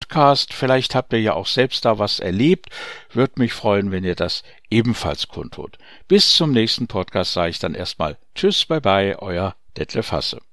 Podcast. Vielleicht habt ihr ja auch selbst da was erlebt. Würde mich freuen, wenn ihr das ebenfalls kundtut. Bis zum nächsten Podcast sage ich dann erstmal Tschüss, bye bye, euer Detlef Hasse.